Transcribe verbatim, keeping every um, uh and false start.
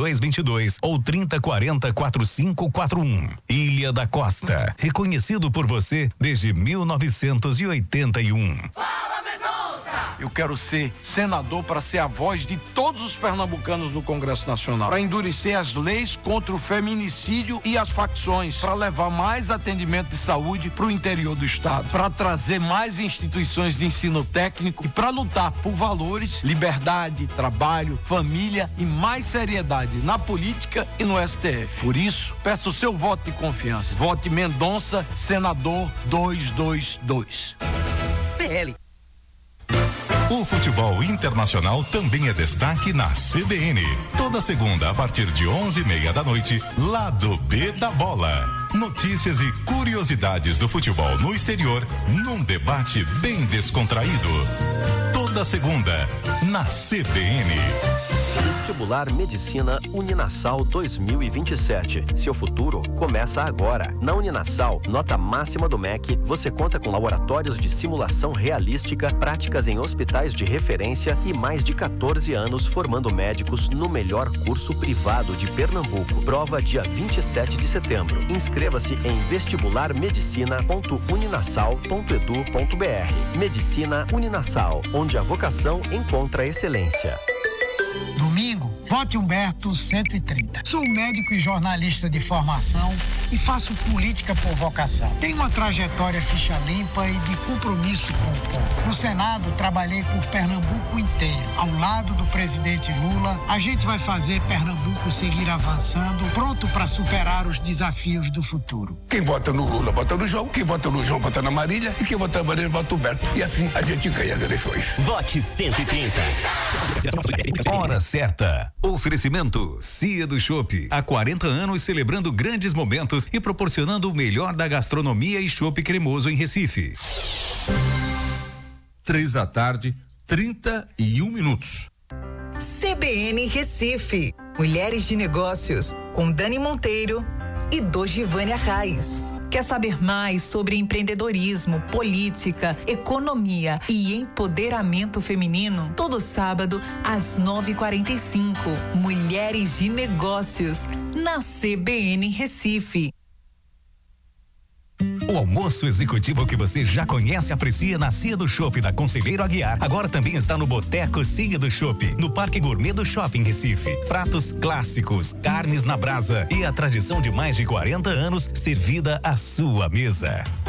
dois dois dois ou trinta quarenta quatro cinco quatro um. Ilha da Costa, reconhecido por você desde mil novecentos e oitenta e um. Fala, Mendonça! Eu quero ser senador para ser a voz de todos os pernambucanos no Congresso Nacional, para endurecer as leis contra o feminicídio e as facções, para levar mais atendimento de saúde para o interior do estado, para trazer mais instituições de ensino técnico e para lutar por valores, liberdade, trabalho, família e mais seriedade na política e no S T F. Por isso, peço o seu voto de confiança. Vote Mendonça, senador duzentos e vinte e dois. P L. O futebol internacional também é destaque na C B N. Toda segunda, a partir de onze e meia da noite, Lado B da Bola. Notícias e curiosidades do futebol no exterior, num debate bem descontraído. Toda segunda, na C B N. Vestibular Medicina Uninassal dois mil e vinte e sete. Seu futuro começa agora. Na Uninassal, nota máxima do M E C, você conta com laboratórios de simulação realística, práticas em hospitais de referência e mais de quatorze anos formando médicos no melhor curso privado de Pernambuco. Prova dia vinte e sete de setembro. Inscreva-se em vestibular medicina ponto uninassal ponto edu ponto br. Medicina Uninassal, onde a vocação encontra excelência. Domingo, vote Humberto cento e trinta. Sou médico e jornalista de formação e faço política por vocação. Tenho uma trajetória ficha limpa e de compromisso com o povo. No Senado, trabalhei por Pernambuco inteiro. Ao lado do presidente Lula, a gente vai fazer Pernambuco seguir avançando, pronto para superar os desafios do futuro. Quem vota no Lula, vota no João. Quem vota no João, vota na Marília. E quem vota na Marília, vota no Humberto. E assim, a gente ganha as eleições. Vote cento e trinta. Hora certa. Oferecimento Cia do Chopp. Há quarenta anos celebrando grandes momentos e proporcionando o melhor da gastronomia e chopp cremoso em Recife. Três da tarde, trinta e um minutos. C B N Recife. Mulheres de Negócios, com Dani Monteiro e Dogivânia Reis. Quer saber mais sobre empreendedorismo, política, economia e empoderamento feminino? Todo sábado, às nove e quarenta e cinco. Mulheres de Negócios, na C B N Recife. O almoço executivo que você já conhece e aprecia na Cia do Chopp da Conselheiro Aguiar, agora também está no Boteco Cia do Chopp, no Parque Gourmet do Shopping Recife. Pratos clássicos, carnes na brasa e a tradição de mais de quarenta anos servida à sua mesa.